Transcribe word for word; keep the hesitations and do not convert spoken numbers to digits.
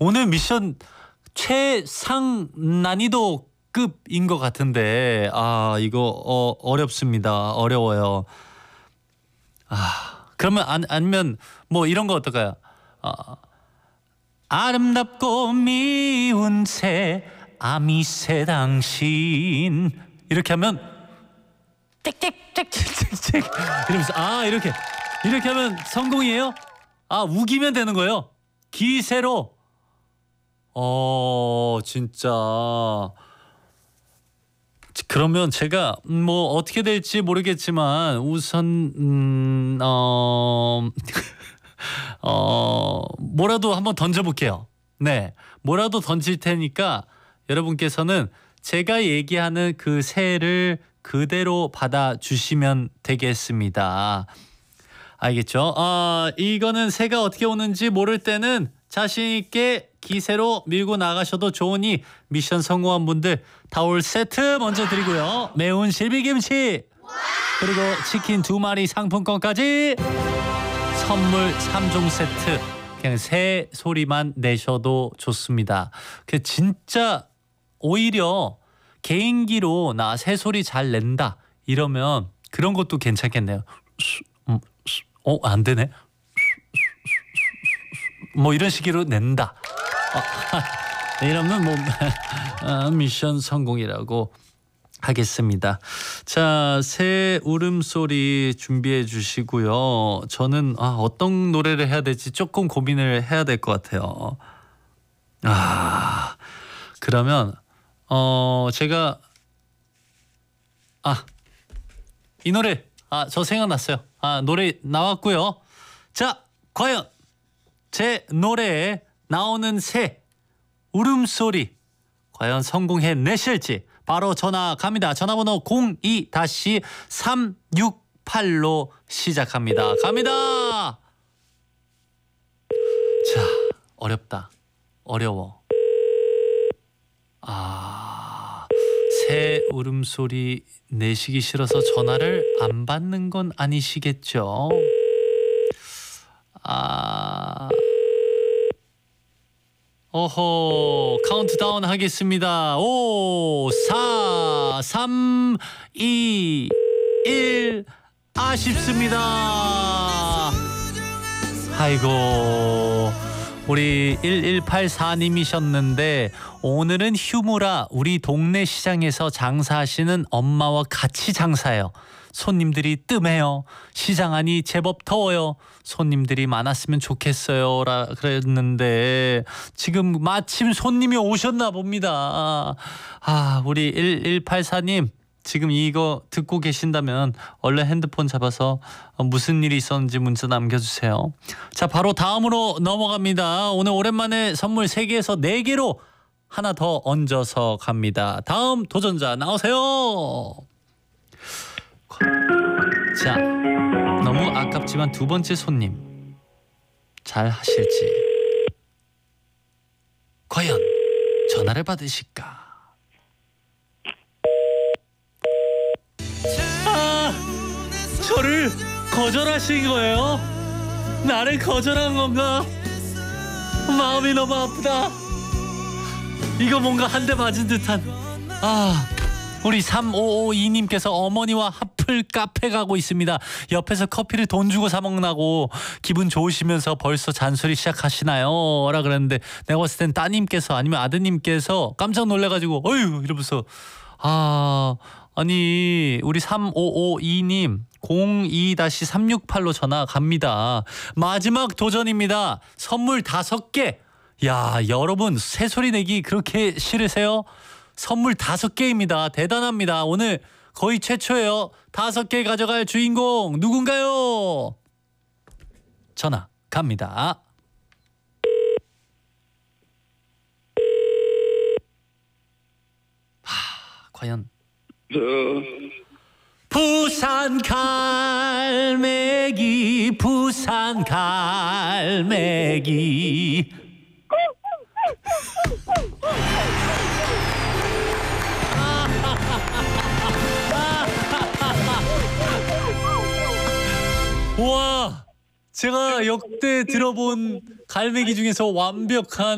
오늘 미션 최상 난이도급인 것 같은데 아 이거 어, 어렵습니다. 어려워요. 아 그러면 안, 아니면 뭐 이런 거 어떨까요? 어, 아름답고 미운 새 아미새 당신 이렇게 하면 띡띡띡띡띡 이러면서 아 이렇게 이렇게 하면 성공이에요? 아 우기면 되는 거예요? 기세로 어 진짜 그러면 제가 뭐 어떻게 될지 모르겠지만 우선 음, 어, 어 뭐라도 한번 던져볼게요. 네 뭐라도 던질 테니까 여러분께서는 제가 얘기하는 그 새를 그대로 받아주시면 되겠습니다. 알겠죠? 어, 이거는 새가 어떻게 오는지 모를 때는 자신 있게 기세로 밀고 나가셔도 좋으니 미션 성공한 분들 타올 세트 먼저 드리고요. 매운 실비김치 그리고 치킨 두 마리 상품권까지 선물 삼 종 세트 그냥 새 소리만 내셔도 좋습니다. 그 진짜 오히려 개인기로 나 새 소리 잘 낸다 이러면 그런 것도 괜찮겠네요. 어, 안 되네. 뭐 이런 식으로 낸다. 어, 이러면 뭐 아, 미션 성공이라고 하겠습니다. 자, 새 울음소리 준비해 주시고요. 저는 아, 어떤 노래를 해야 될지 조금 고민을 해야 될 것 같아요. 아, 그러면 어 제가 아, 이 노래 아, 저 생각났어요. 아, 노래 나왔고요. 자, 과연 제 노래에 나오는 새 울음소리 과연 성공해내실지 바로 전화 갑니다. 전화번호 공이 삼육팔로 시작합니다. 갑니다. 자, 어렵다. 어려워. 아, 새 울음소리 내시기 싫어서 전화를 안 받는 건 아니시겠죠? 아, 어허, 카운트다운 하겠습니다. 오, 사, 삼, 이, 일 아쉽습니다. 아이고, 우리 일일팔사님이셨는데 오늘은 휴무라 우리 동네 시장에서 장사하시는 엄마와 같이 장사해요. 손님들이 뜸해요. 시장 안이 제법 더워요. 손님들이 많았으면 좋겠어요 라 그랬는데 지금 마침 손님이 오셨나 봅니다. 아, 우리 일일팔사님 지금 이거 듣고 계신다면 얼른 핸드폰 잡아서 무슨 일이 있었는지 문자 남겨주세요. 자, 바로 다음으로 넘어갑니다. 오늘 오랜만에 선물 세 개에서 네 개로 하나 더 얹어서 갑니다. 다음 도전자 나오세요. 자, 너무 아깝지만 두 번째 손님 잘 하실지 과연 전화를 받으실까? 아, 저를 거절하신 거예요? 나를 거절한 건가? 마음이 너무 아프다. 이거 뭔가 한 대 맞은 듯한. 아, 우리 삼오오이님께서 어머니와 하플 카페 가고 있습니다. 옆에서 커피를 돈 주고 사 먹나고 기분 좋으시면서 벌써 잔소리 시작하시나요? 라 그랬는데 내가 봤을 땐 따님께서 아니면 아드님께서 깜짝 놀래가지고 어휴 이러면서 아 아니 우리 삼오오이님 공이 삼육팔로 전화 갑니다. 마지막 도전입니다. 선물 다섯 개. 야, 여러분 새소리 내기 그렇게 싫으세요? 선물 다섯 개입니다. 대단합니다. 오늘 거의 최초예요. 다섯 개 가져갈 주인공 누군가요? 전화 갑니다. 하, 과연 부산 갈매기 부산 갈매기 와, 제가 역대 들어본 갈매기 중에서 완벽한